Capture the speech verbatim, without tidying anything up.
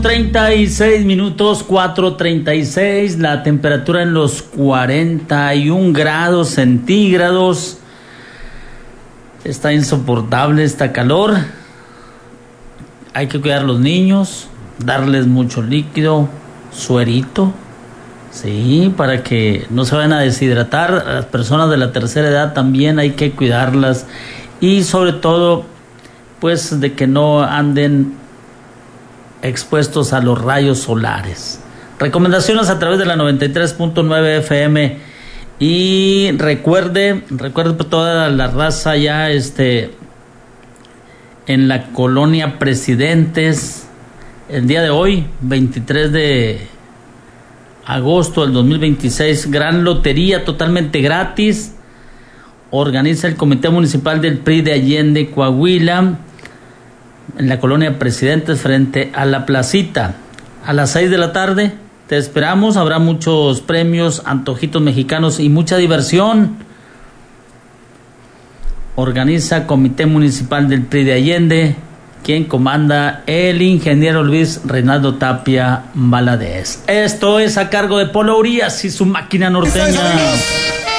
treinta y seis minutos, cuatro treinta y seis, la temperatura en los cuarenta y un grados centígrados. Está insoportable esta calor. Hay que cuidar a los niños, darles mucho líquido, suerito, sí, para que no se vayan a deshidratar. A las personas de la tercera edad también hay que cuidarlas y sobre todo, pues, de que no anden expuestos a los rayos solares. Recomendaciones a través de la noventa y tres punto nueve F M. Y recuerde, recuerde por toda la raza ya este en la colonia Presidentes, el día de hoy, veintitrés de agosto del dos mil veintiséis, gran lotería totalmente gratis. Organiza el Comité Municipal del P R I de Allende, Coahuila, en la colonia Presidentes frente a la placita. A las seis de la tarde te esperamos, habrá muchos premios, antojitos mexicanos y mucha diversión. Organiza Comité Municipal del P R I de Allende, quien comanda el ingeniero Luis Reinaldo Tapia Valadez. Esto es a cargo de Polo Urias y su máquina norteña.